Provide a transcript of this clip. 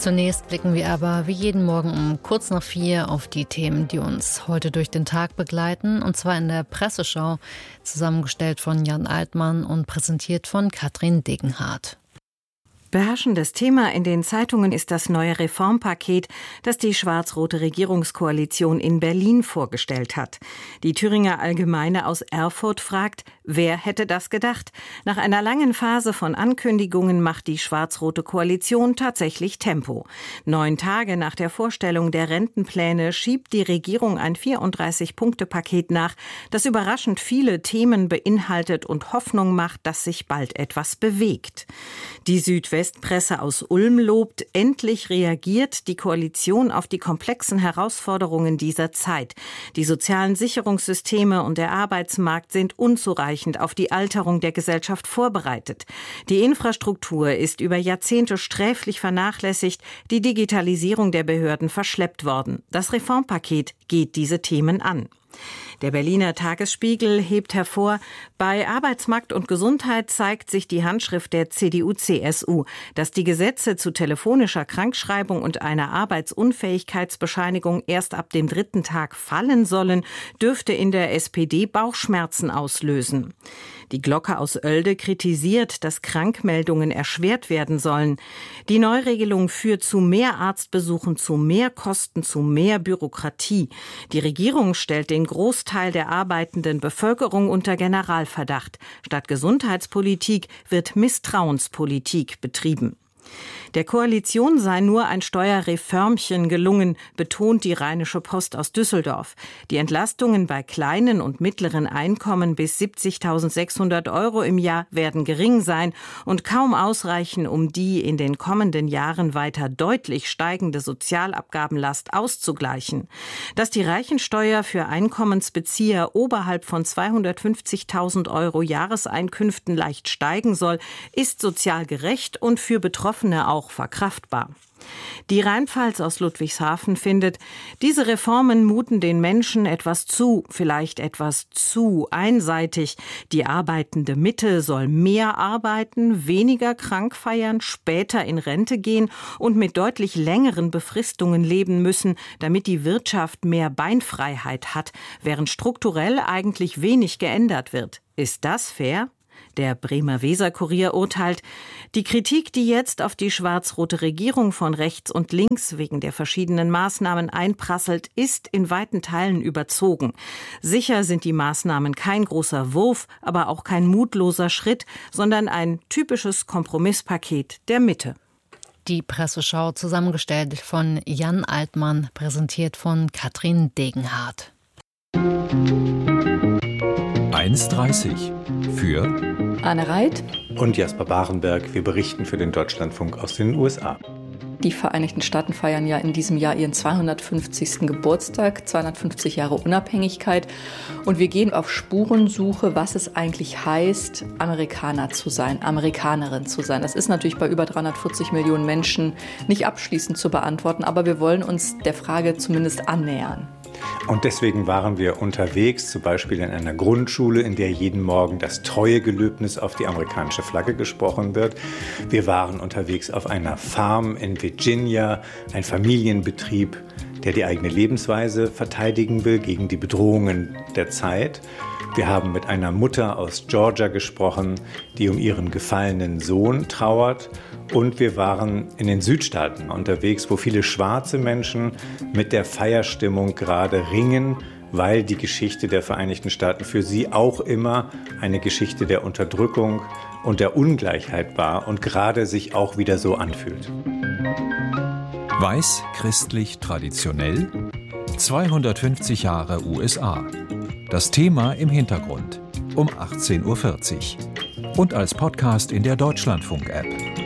Zunächst blicken wir aber wie jeden Morgen um kurz nach 4 auf die Themen, die uns heute durch den Tag begleiten. Und zwar in der Presseschau, zusammengestellt von Jan Altmann und präsentiert von Katrin Degenhardt. Beherrschendes Thema in den Zeitungen ist das neue Reformpaket, das die schwarz-rote Regierungskoalition in Berlin vorgestellt hat. Die Thüringer Allgemeine aus Erfurt fragt, wer hätte das gedacht? Nach einer langen Phase von Ankündigungen macht die schwarz-rote Koalition tatsächlich Tempo. 9 Tage nach der Vorstellung der Rentenpläne schiebt die Regierung ein 34-Punkte-Paket nach, das überraschend viele Themen beinhaltet und Hoffnung macht, dass sich bald etwas bewegt. Die Südwestpresse aus Ulm lobt, endlich reagiert die Koalition auf die komplexen Herausforderungen dieser Zeit. Die sozialen Sicherungssysteme und der Arbeitsmarkt sind unzureichend auf die Alterung der Gesellschaft vorbereitet. Die Infrastruktur ist über Jahrzehnte sträflich vernachlässigt, die Digitalisierung der Behörden verschleppt worden. Das Reformpaket geht diese Themen an. Der Berliner Tagesspiegel hebt hervor, bei Arbeitsmarkt und Gesundheit zeigt sich die Handschrift der CDU-CSU. Dass die Gesetze zu telefonischer Krankschreibung und einer Arbeitsunfähigkeitsbescheinigung erst ab dem 3. Tag fallen sollen, dürfte in der SPD Bauchschmerzen auslösen. Die Glocke aus Oelde kritisiert, dass Krankmeldungen erschwert werden sollen. Die Neuregelung führt zu mehr Arztbesuchen, zu mehr Kosten, zu mehr Bürokratie. Die Regierung stellt den Großteil der arbeitenden Bevölkerung unter Generalverdacht. Statt Gesundheitspolitik wird Misstrauenspolitik betrieben. Der Koalition sei nur ein Steuerreformchen gelungen, betont die Rheinische Post aus Düsseldorf. Die Entlastungen bei kleinen und mittleren Einkommen bis 70.600 € im Jahr werden gering sein und kaum ausreichen, um die in den kommenden Jahren weiter deutlich steigende Sozialabgabenlast auszugleichen. Dass die Reichensteuer für Einkommensbezieher oberhalb von 250.000 € Jahreseinkünften leicht steigen soll, ist sozial gerecht und für Betroffene auch verkraftbar. Die Rheinpfalz aus Ludwigshafen findet, diese Reformen muten den Menschen etwas zu, vielleicht etwas zu einseitig. Die arbeitende Mitte soll mehr arbeiten, weniger krank feiern, später in Rente gehen und mit deutlich längeren Befristungen leben müssen, damit die Wirtschaft mehr Beinfreiheit hat, während strukturell eigentlich wenig geändert wird. Ist das fair? Der Bremer Weser-Kurier urteilt, die Kritik, die jetzt auf die schwarz-rote Regierung von rechts und links wegen der verschiedenen Maßnahmen einprasselt, ist in weiten Teilen überzogen. Sicher sind die Maßnahmen kein großer Wurf, aber auch kein mutloser Schritt, sondern ein typisches Kompromisspaket der Mitte. Die Presseschau, zusammengestellt von Jan Altmann, präsentiert von Katrin Degenhardt. 1,30 für Anne Reit und Jasper Barenberg. Wir berichten für den Deutschlandfunk aus den USA. Die Vereinigten Staaten feiern ja in diesem Jahr ihren 250. Geburtstag, 250 Jahre Unabhängigkeit. Und wir gehen auf Spurensuche, was es eigentlich heißt, Amerikaner zu sein, Amerikanerin zu sein. Das ist natürlich bei über 340 Millionen Menschen nicht abschließend zu beantworten, aber wir wollen uns der Frage zumindest annähern. Und deswegen waren wir unterwegs, zum Beispiel in einer Grundschule, in der jeden Morgen das Treuegelöbnis auf die amerikanische Flagge gesprochen wird. Wir waren unterwegs auf einer Farm in Virginia, ein Familienbetrieb, der die eigene Lebensweise verteidigen will gegen die Bedrohungen der Zeit. Wir haben mit einer Mutter aus Georgia gesprochen, die um ihren gefallenen Sohn trauert. Und wir waren in den Südstaaten unterwegs, wo viele schwarze Menschen mit der Feierstimmung gerade ringen, weil die Geschichte der Vereinigten Staaten für sie auch immer eine Geschichte der Unterdrückung und der Ungleichheit war und gerade sich auch wieder so anfühlt. Weiß, christlich, traditionell, 250 Jahre USA. Das Thema im Hintergrund um 18:40 Uhr und als Podcast in der Deutschlandfunk-App.